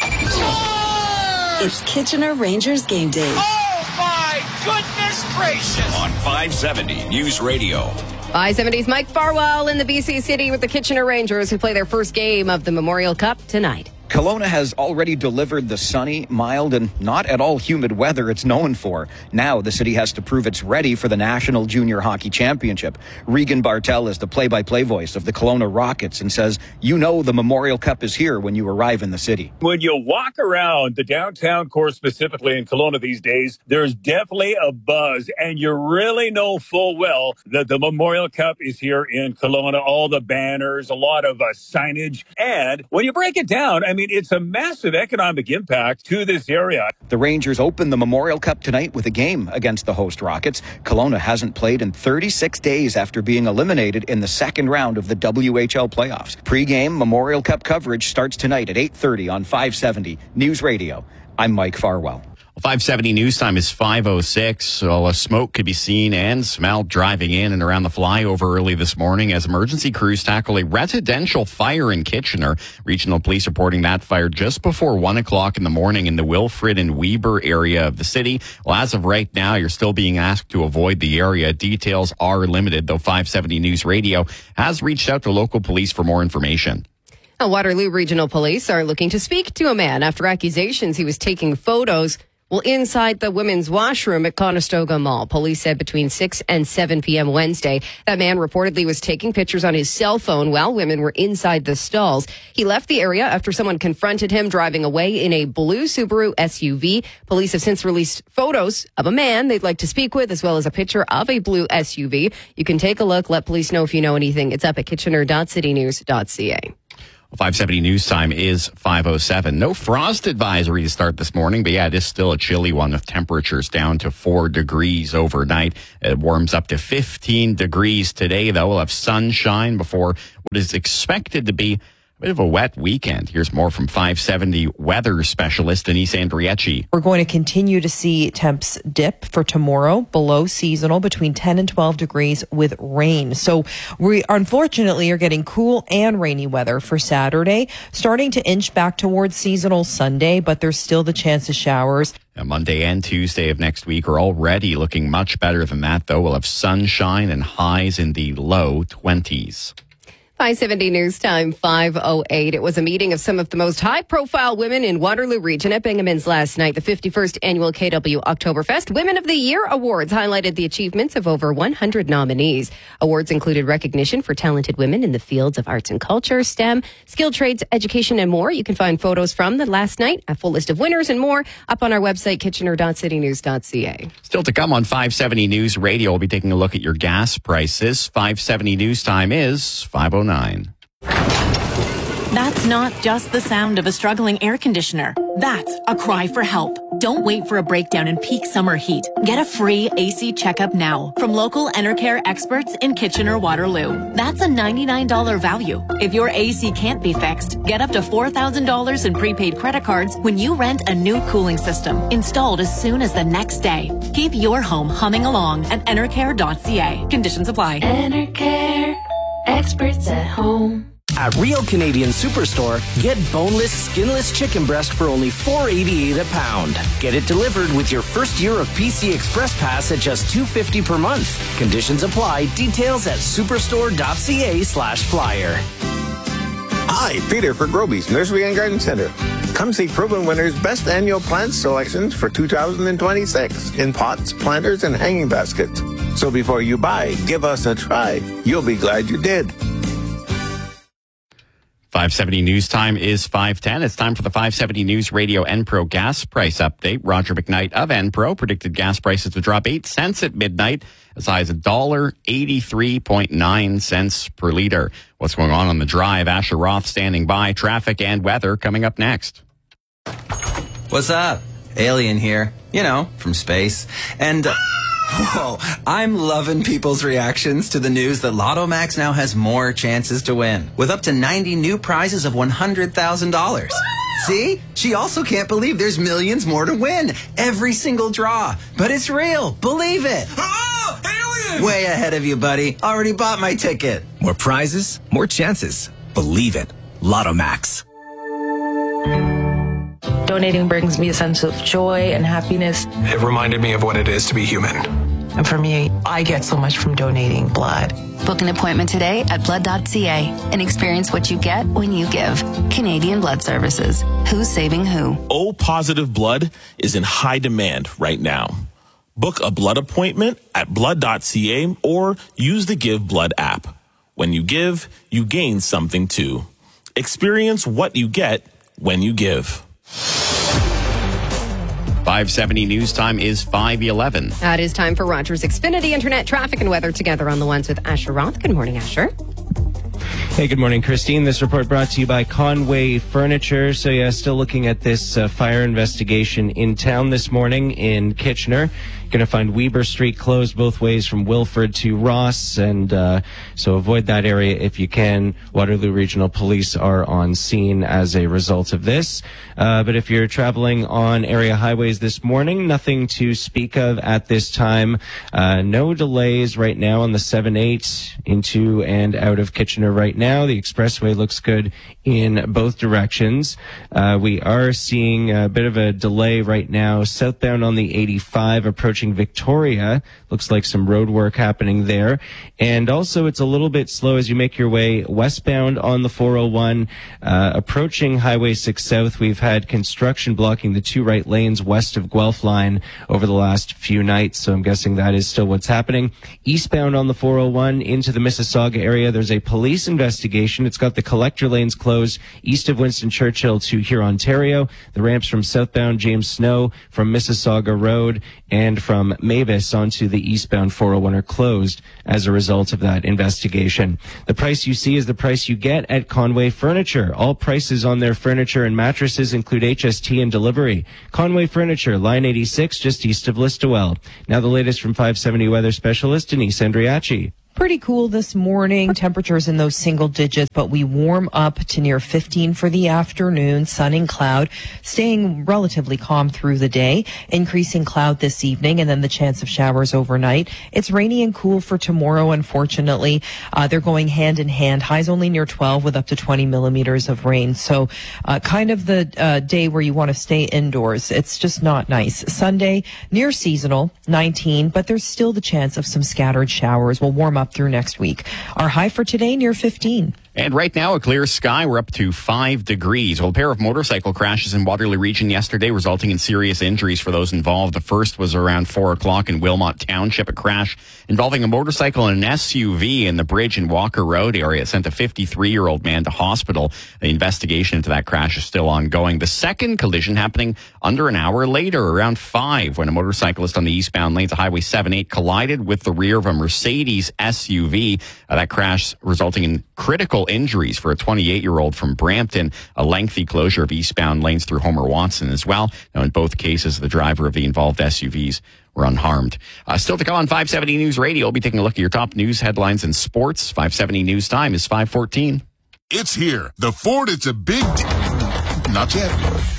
[SPEAKER 9] It's Kitchener Rangers game day.
[SPEAKER 3] Oh, my goodness gracious! On 570 News Radio.
[SPEAKER 25] 570's Mike Farwell in the BC City with the Kitchener Rangers, who play their first game of the Memorial Cup tonight.
[SPEAKER 10] Kelowna has already delivered the sunny, mild, and not at all humid weather it's known for. Now the city has to prove it's ready for the National Junior Hockey Championship. Regan Bartel is the play-by-play voice of the Kelowna Rockets and says, you know the Memorial Cup is here when you arrive in the city.
[SPEAKER 12] When you walk around the downtown core, specifically in Kelowna these days, there's definitely a buzz, and you really know full well that the Memorial Cup is here in Kelowna. All the banners, a lot of signage, and when you break it down, I mean, it's a massive economic impact to this area.
[SPEAKER 10] The Rangers open the Memorial Cup tonight with a game against the host Rockets. Kelowna hasn't played in 36 days after being eliminated in the second round of the WHL playoffs. Pre-game Memorial Cup coverage starts tonight at 8:30 on 570 News Radio. I'm Mike Farwell.
[SPEAKER 24] 570 News Time is 5:06. So smoke could be seen and smelled driving in and around the flyover early this morning as emergency crews tackle a residential fire in Kitchener. Regional police reporting that fire just before 1 o'clock in the morning in the Wilfrid and Weber area of the city. Well, as of right now, you're still being asked to avoid the area. Details are limited, though 570 News Radio has reached out to local police for more information.
[SPEAKER 25] Waterloo Regional Police are looking to speak to a man after accusations he was taking photos Well, inside the women's washroom at Conestoga Mall, police said between 6 and 7 p.m. Wednesday, that man reportedly was taking pictures on his cell phone while women were inside the stalls. He left the area after someone confronted him driving away in a blue Subaru SUV. Police have since released photos of a man they'd like to speak with, as well as a picture of a blue SUV. You can take a look. Let police know if you know anything. It's up at kitchener.citynews.ca.
[SPEAKER 24] 570 news time is 5:07. No frost advisory to start this morning, but yeah, it is still a chilly one with temperatures down to 4 degrees overnight. It warms up to 15 degrees today, though. We'll have sunshine before what is expected to be a bit of a wet weekend. Here's more from 570 weather specialist Denise Andriecci.
[SPEAKER 7] We're going to continue to see temps dip for tomorrow, below seasonal, between 10 and 12 degrees with rain. So we unfortunately are getting cool and rainy weather for Saturday, starting to inch back towards seasonal Sunday, but there's still the chance of showers.
[SPEAKER 24] Monday and Tuesday of next week are already looking much better than that, though. We'll have sunshine and highs in the low 20s.
[SPEAKER 25] 570 News Time, 5:08. It was a meeting of some of the most high-profile women in Waterloo Region at Bingaman's last night. The 51st Annual KW Oktoberfest Women of the Year Awards highlighted the achievements of over 100 nominees. Awards included recognition for talented women in the fields of arts and culture, STEM, skilled trades, education, and more. You can find photos from the last night, a full list of winners and more, up on our website, kitchener.citynews.ca.
[SPEAKER 24] Still to come on 570 News Radio, we'll be taking a look at your gas prices. 570 News Time is 5:09.
[SPEAKER 1] That's not just the sound of a struggling air conditioner. That's a cry for help. Don't wait for a breakdown in peak summer heat. Get a free AC checkup now from local Enercare experts in Kitchener-Waterloo. That's a $99 value. If your AC can't be fixed, get up to $4,000 in prepaid credit cards when you rent a new cooling system installed as soon as the next day. Keep your home humming along at enercare.ca. Conditions apply.
[SPEAKER 2] Enercare. Experts at home.
[SPEAKER 13] At Real Canadian Superstore, get boneless, skinless chicken breast for only $4.88 a pound. Get it delivered with your first year of PC Express Pass at just $2.50 per month. Conditions apply. Details at superstore.ca/flyer.
[SPEAKER 14] Hi, Peter for Groby's Nursery and Garden Center. Come see proven winners' best annual plant selections for 2026 in pots, planters, and hanging baskets. So before you buy, give us a try. You'll be glad you did.
[SPEAKER 24] 570 News Time is 5:10. It's time for the 570 News Radio Enpro gas price update. Roger McKnight of Enpro predicted gas prices to drop 8 cents at midnight, as high as $1.83.9 per liter. What's going on the drive? Asher Roth standing by. Traffic and weather coming up next.
[SPEAKER 15] What's up? Alien here. You know, from space. And... whoa, I'm loving people's reactions to the news that Lotto Max now has more chances to win, with up to 90 new prizes of $100,000. See? She also can't believe there's millions more to win. Every single draw. But it's real. Believe it. Oh, alien! Way ahead of you, buddy. Already bought my ticket.
[SPEAKER 16] More prizes, more chances. Believe it. Lotto Max.
[SPEAKER 17] Donating brings me a sense of joy and happiness.
[SPEAKER 18] It reminded me of what it is to be human.
[SPEAKER 17] And for me, I get so much from donating blood.
[SPEAKER 29] Book an appointment today at blood.ca and experience what you get when you give. Canadian Blood Services. Who's saving who?
[SPEAKER 30] O-positive blood is in high demand right now. Book a blood appointment at blood.ca or use the Give Blood app. When you give, you gain something too. Experience what you get when you give.
[SPEAKER 24] 570 News Time is 5:11.
[SPEAKER 25] It is time for Rogers Xfinity Internet traffic and weather together on the ones with Asher Roth. Good morning, Asher.
[SPEAKER 28] Hey, good morning, Christine. This report brought to you by Conway Furniture. So, yeah, still looking at this fire investigation in town this morning in Kitchener. You're going to find Weber Street closed both ways from Wilford to Ross, and so avoid that area if you can. Waterloo Regional Police are on scene as a result of this. But if you're traveling on area highways this morning, nothing to speak of at this time. No delays right now on the 7-8 into and out of Kitchener right now. The expressway looks good in both directions. We are seeing a bit of a delay right now southbound on the 85 approaching approaching Victoria. Looks like some road work happening there. And also it's a little bit slow as you make your way westbound on the 401, approaching Highway 6 South. We've had construction blocking the two right lanes west of Guelph line over the last few nights, so I'm guessing that is still what's happening. Eastbound on the 401 into the Mississauga area, there's a police investigation. It's got the collector lanes closed east of Winston Churchill to here, Ontario. The ramps from southbound James Snow, from Mississauga Road, and from Mavis onto the eastbound 401 are closed as a result of that investigation. The price you see is the price you get at Conway Furniture. All prices on their furniture and mattresses include HST and delivery. Conway Furniture, line 86, just east of Listowel. Now the latest from 570 weather specialist Denise Andriachi.
[SPEAKER 7] Pretty cool this morning. Temperatures in those single digits, but we warm up to near 15 for the afternoon. Sun and cloud, staying relatively calm through the day. Increasing cloud this evening, and then the chance of showers overnight. It's rainy and cool for tomorrow, unfortunately. They're going hand in hand. Highs only near 12 with up to 20 millimeters of rain. So kind of the day where you want to stay indoors. It's just not nice. Sunday, near seasonal, 19, but there's still the chance of some scattered showers. We'll warm up through next week. Our high for today near 15.
[SPEAKER 24] And right now, a clear sky. We're up to 5 degrees. Well, a pair of motorcycle crashes in Waterloo Region yesterday, resulting in serious injuries for those involved. The first was around 4 o'clock in Wilmot Township, a crash involving a motorcycle and an SUV in the Bridge and Walker Road area. It sent a 53-year-old man to hospital. The investigation into that crash is still ongoing. The second collision happening under an hour later, around 5, when a motorcyclist on the eastbound lanes of Highway 78 collided with the rear of a Mercedes SUV. That crash resulting in critical injuries for a 28-year-old from Brampton, a lengthy closure of eastbound lanes through Homer Watson as well. Now, in both cases, the driver of the involved SUVs were unharmed. Still to come on 570 News Radio, we'll be taking a look at your top news headlines in sports. 570 News time is 5:14.
[SPEAKER 4] It's here. The Ford, it's a big not yet.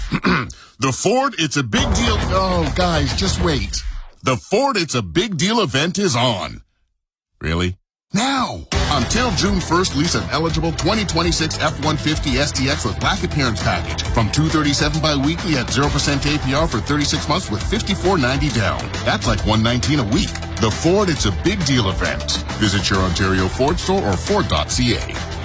[SPEAKER 4] The Ford, it's a big deal. Oh, guys, just wait. The Ford, it's a big deal event is on. Really? Now! Until June 1st, lease an eligible 2026 F-150 STX with black appearance package from $237 bi-weekly at 0% APR for 36 months with $54.90 down. That's like $119 a week. The Ford, it's a big deal event. Visit your Ontario Ford store or Ford.ca.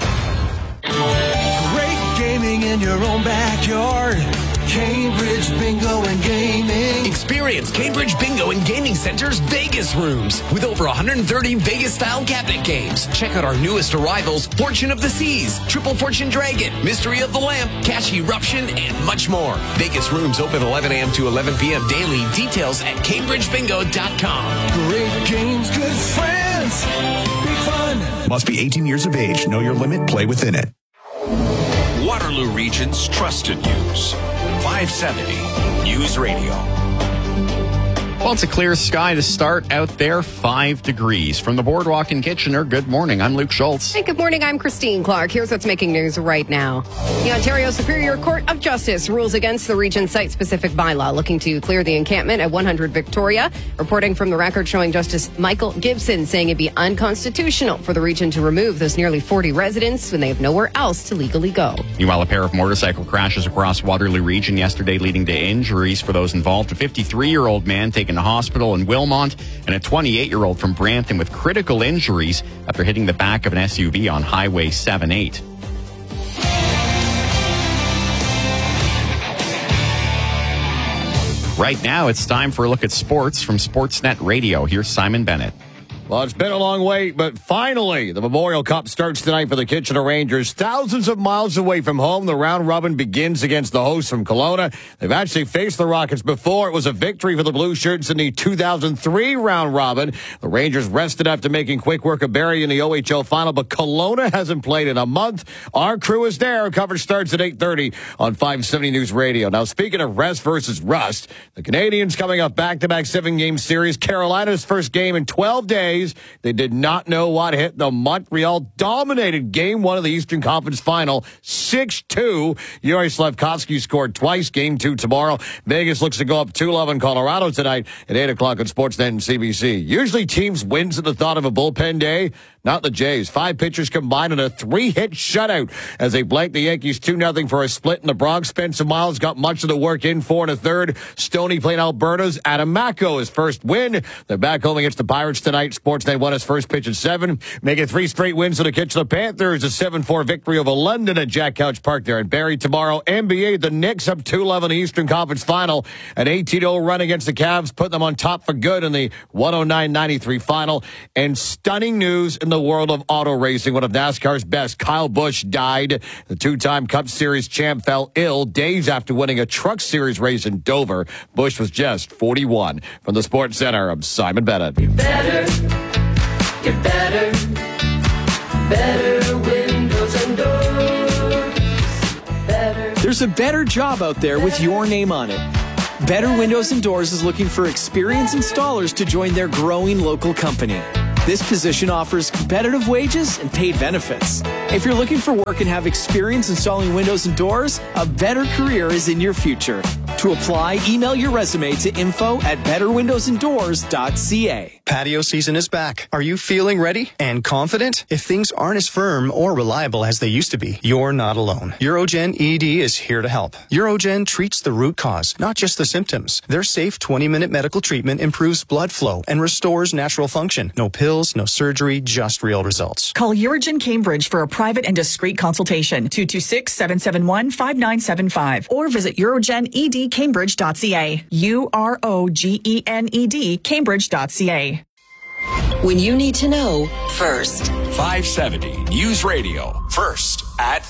[SPEAKER 5] Great gaming in your own backyard. Cambridge Bingo and Gaming.
[SPEAKER 6] Experience Cambridge Bingo and Gaming Center's Vegas rooms with over 130 Vegas-style cabinet games. Check out our newest arrivals, Fortune of the Seas, Triple Fortune Dragon, Mystery of the Lamp, Cash Eruption, and much more. Vegas rooms open 11 a.m. to 11 p.m. daily. Details at CambridgeBingo.com.
[SPEAKER 5] Great games, good friends. Big fun.
[SPEAKER 11] Must be 18 years of age. Know your limit. Play within it.
[SPEAKER 3] Waterloo Region's trusted news. 570 News Radio.
[SPEAKER 24] Well, it's a clear sky to start out there, 5 degrees. From the Boardwalk in Kitchener, good morning. I'm Luke Schultz.
[SPEAKER 25] Hey, good morning. I'm Christine Clark. Here's what's making news right now. The Ontario Superior Court of Justice rules against the region's site-specific bylaw, looking to clear the encampment at 100 Victoria. Reporting from the record showing Justice Michael Gibson saying it'd be unconstitutional for the region to remove those nearly 40 residents when they have nowhere else to legally go.
[SPEAKER 24] Meanwhile, a pair of motorcycle crashes across Waterloo Region yesterday, leading to injuries for those involved. A 53-year-old man taken to hospital in Wilmot and a 28-year-old from Brampton with critical injuries after hitting the back of an SUV on Highway 78. Right now, it's time for a look at sports from Sportsnet Radio. Here's Simon Bennett.
[SPEAKER 19] Well, it's been a long wait, but finally, the Memorial Cup starts tonight for the Kitchener Rangers. Thousands of miles away from home, the round robin begins against the hosts from Kelowna. They've actually faced the Rockets before. It was a victory for the Blue Shirts in the 2003 round robin. The Rangers rested after making quick work of Barrie in the OHL final, but Kelowna hasn't played in a month. Our crew is there. Coverage starts at 8:30 on 570 News Radio. Now, speaking of rest versus rust, the Canadians coming up back-to-back 7-game series. Carolina's first game in 12 days. Jays. They did not know what hit them. Montreal dominated Game 1 of the Eastern Conference Final, 6-2. Yuri Slafkovsky scored twice. Game 2 tomorrow. Vegas looks to go up 2-0 in Colorado tonight at 8 o'clock on Sportsnet and CBC. Usually teams wins at the thought of a bullpen day. Not the Jays. 5 pitchers combined in a 3-hit shutout as they blanked the Yankees 2-0 for a split in the Bronx. Spencer Miles got much of the work in 4 1/3. Stoney playing Alberta's Adam Macko, his first win. They're back home against the Pirates tonight. Sportsnet won his first pitch at 7. Making 3 straight wins for the Kitchener Panthers. A 7-4 victory over London at Jack Couch Park there in Barrie tomorrow. NBA, the Knicks up 2-11 in the Eastern Conference Final. An 18-0 run against the Cavs put them on top for good in the 109-93 final. And stunning news in the world of auto racing. One of NASCAR's best, Kyle Busch, died. The 2-time Cup Series champ fell ill days after winning a Truck Series race in Dover. Busch was just 41. From the Sports Center, I'm Simon Bennett.
[SPEAKER 2] Get better windows and doors.
[SPEAKER 8] There's a better job out there with your name on it. Better Windows and Doors is looking for experienced installers to join their growing local company. This position offers competitive wages and paid benefits. If you're looking for work and have experience installing windows and doors, a better career is in your future. To apply, email your resume to info@betterwindowsanddoors.ca.
[SPEAKER 9] Patio season is back. Are you feeling ready and confident? If things aren't as firm or reliable as they used to be, you're not alone. Eurogen ED is here to help. Eurogen treats the root cause, not just the symptoms. Their safe 20-minute medical treatment improves blood flow and restores natural function. No pills, no surgery, just real results.
[SPEAKER 10] Call Eurogen Cambridge for a private and discreet consultation. 226-771-5975 or visit EurogenEDCambridge.ca. UROGENED Cambridge.ca.
[SPEAKER 12] When you need to know first.
[SPEAKER 3] 570 News Radio. First at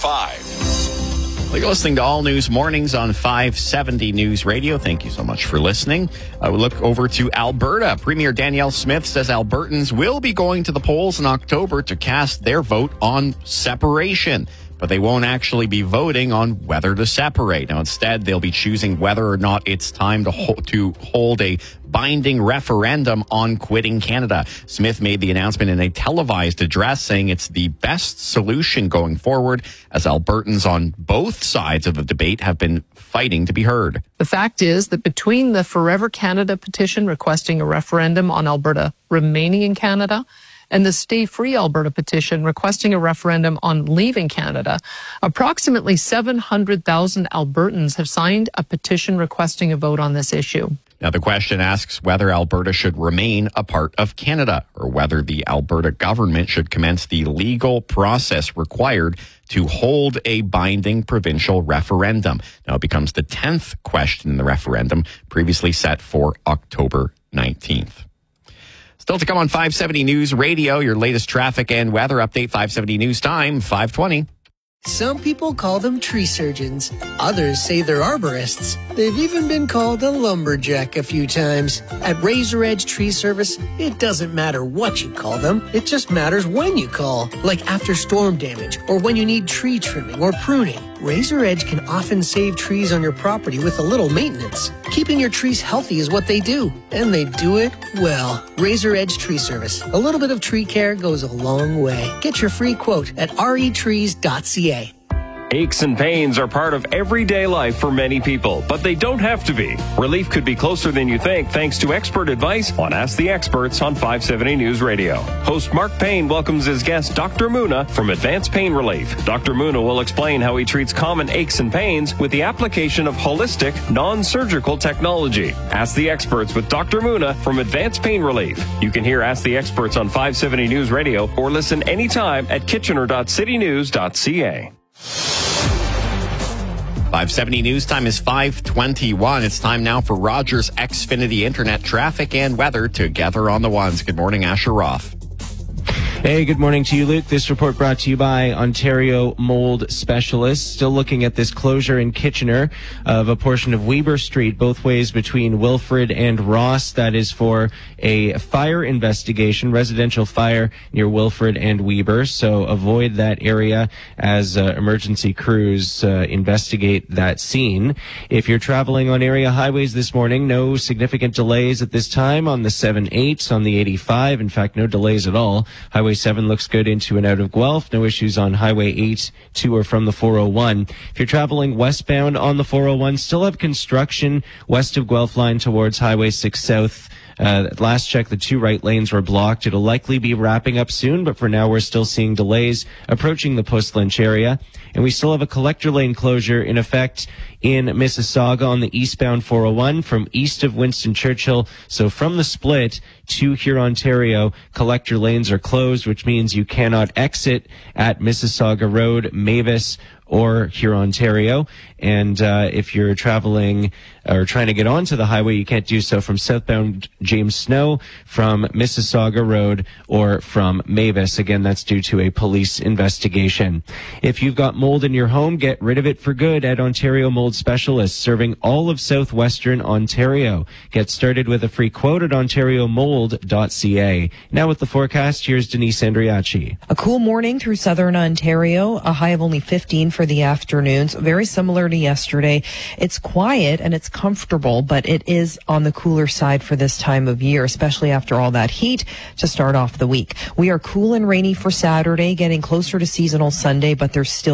[SPEAKER 3] 5.
[SPEAKER 24] You're listening to All News Mornings on 570 News Radio. Thank you so much for listening. We'll look over to Alberta. Premier Danielle Smith says Albertans will be going to the polls in October to cast their vote on separation, but they won't actually be voting on whether to separate. Now, instead, they'll be choosing whether or not it's time to hold a binding referendum on quitting Canada. Smith made the announcement in a televised address, saying it's the best solution going forward, as Albertans on both sides of the debate have been fighting to be heard.
[SPEAKER 20] The fact is that between the Forever Canada petition requesting a referendum on Alberta remaining in Canada and the Stay Free Alberta petition requesting a referendum on leaving Canada, approximately 700,000 Albertans have signed a petition requesting a vote on this issue.
[SPEAKER 24] Now, the question asks whether Alberta should remain a part of Canada or whether the Alberta government should commence the legal process required to hold a binding provincial referendum. Now, it becomes the 10th question in the referendum, previously set for October 19th. Still to come on 570 News Radio, your latest traffic and weather update. 570 News Time, 520.
[SPEAKER 21] Some people call them tree surgeons. Others say they're arborists. They've even been called a lumberjack a few times. At Razor Edge Tree Service, it doesn't matter what you call them. It just matters when you call, like after storm damage or when you need tree trimming or pruning. Razor Edge can often save trees on your property with a little maintenance. Keeping your trees healthy is what they do, and they do it well. Razor Edge Tree Service. A little bit of tree care goes a long way. Get your free quote at retrees.ca.
[SPEAKER 22] Aches and pains are part of everyday life for many people, but they don't have to be. Relief could be closer than you think thanks to expert advice on Ask the Experts on 570 News Radio. Host Mark Payne welcomes his guest, Dr. Muna, from Advanced Pain Relief. Dr. Muna will explain how he treats common aches and pains with the application of holistic, non-surgical technology. Ask the Experts with Dr. Muna from Advanced Pain Relief. You can hear Ask the Experts on 570 News Radio or listen anytime at kitchener.citynews.ca.
[SPEAKER 24] 570 News Time is 521. It's time now for Rogers Xfinity Internet traffic and weather together on the ones. Good morning, Asher Roth.
[SPEAKER 28] Hey, good morning to you, Luke. This report brought to you by Ontario Mold Specialists. Still looking at this closure in Kitchener of a portion of Weber Street, both ways between Wilfrid and Ross. That is for a fire investigation, residential fire near Wilfrid and Weber. So avoid that area as emergency crews investigate that scene. If you're traveling on area highways this morning, no significant delays at this time on the 7-8, on the 85. In fact, no delays at all. Highway 7 looks good into and out of Guelph. No issues on Highway 8 to or from the 401. If you're traveling westbound on the 401, still have construction west of Guelph line towards Highway 6 South. At last check, the two right lanes were blocked. It'll likely be wrapping up soon, but for now we're still seeing delays approaching the Post Lynch area. And we still have a collector lane closure in effect in Mississauga on the eastbound 401 from east of Winston Churchill. So from the split to Huron, Ontario, collector lanes are closed, which means you cannot exit at Mississauga Road, Mavis, or Huron, Ontario. And if you're traveling or trying to get onto the highway, you can't do so from southbound James Snow, from Mississauga Road, or from Mavis. Again, that's due to a police investigation. If you've got mold in your home, get rid of it for good at Ontario Mold Specialists, serving all of southwestern Ontario. Get started with a free quote at ontariomold.ca. Now with the forecast, here's Denise Andriachi.
[SPEAKER 7] A cool morning through southern Ontario, a high of only 15 for the afternoons, very similar to yesterday. It's quiet and it's comfortable, but it is on the cooler side for this time of year, especially after all that heat to start off the week. We are cool and rainy for Saturday, getting closer to seasonal Sunday, but there's still